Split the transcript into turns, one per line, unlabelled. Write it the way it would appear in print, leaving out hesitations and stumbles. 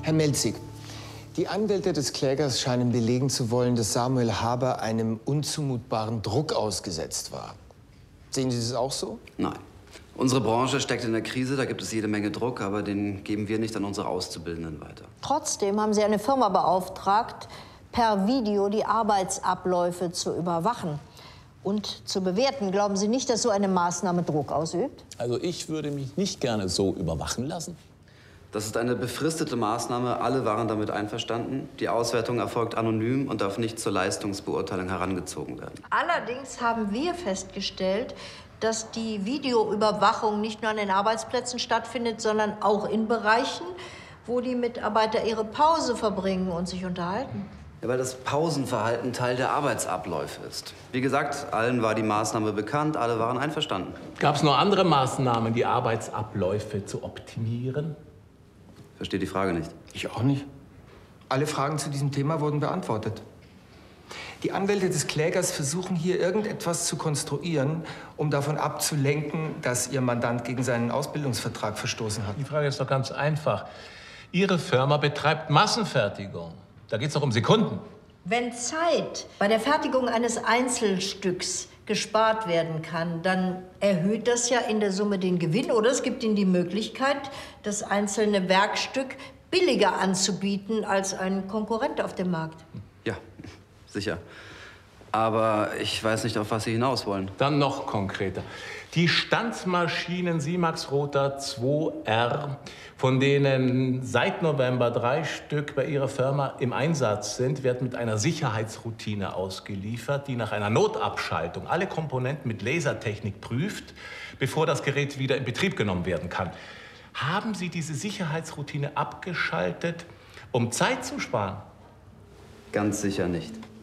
Herr Melzig, die Anwälte des Klägers scheinen belegen zu wollen, dass Samuel Haber einem unzumutbaren Druck ausgesetzt war. Sehen Sie das auch so?
Nein. Unsere Branche steckt in der Krise, da gibt es jede Menge Druck, aber den geben wir nicht an unsere Auszubildenden weiter.
Trotzdem haben Sie eine Firma beauftragt, per Video die Arbeitsabläufe zu überwachen und zu bewerten. Glauben Sie nicht, dass so eine Maßnahme Druck ausübt?
Also ich würde mich nicht gerne so überwachen lassen.
Das ist eine befristete Maßnahme. Alle waren damit einverstanden. Die Auswertung erfolgt anonym und darf nicht zur Leistungsbeurteilung herangezogen werden.
Allerdings haben wir festgestellt, dass die Videoüberwachung nicht nur an den Arbeitsplätzen stattfindet, sondern auch in Bereichen, wo die Mitarbeiter ihre Pause verbringen und sich unterhalten.
Ja, weil das Pausenverhalten Teil der Arbeitsabläufe ist. Wie gesagt, allen war die Maßnahme bekannt, alle waren einverstanden.
Gab es noch andere Maßnahmen, die Arbeitsabläufe zu optimieren?
Verstehe die Frage nicht.
Ich auch nicht. Alle Fragen zu diesem Thema wurden beantwortet. Die Anwälte des Klägers versuchen hier irgendetwas zu konstruieren, um davon abzulenken, dass Ihr Mandant gegen seinen Ausbildungsvertrag verstoßen hat.
Die Frage ist doch ganz einfach. Ihre Firma betreibt Massenfertigung. Da geht es doch um Sekunden.
Wenn Zeit bei der Fertigung eines Einzelstücks gespart werden kann, dann erhöht das ja in der Summe den Gewinn. Oder es gibt Ihnen die Möglichkeit, das einzelne Werkstück billiger anzubieten als ein Konkurrent auf dem Markt.
Ja, sicher. Aber ich weiß nicht, auf was Sie hinaus wollen.
Dann noch konkreter. Die Standmaschinen Simax Rotor 2R, von denen seit November 3 Stück bei Ihrer Firma im Einsatz sind, werden mit einer Sicherheitsroutine ausgeliefert, die nach einer Notabschaltung alle Komponenten mit Lasertechnik prüft, bevor das Gerät wieder in Betrieb genommen werden kann. Haben Sie diese Sicherheitsroutine abgeschaltet, um Zeit zu sparen?
Ganz sicher nicht.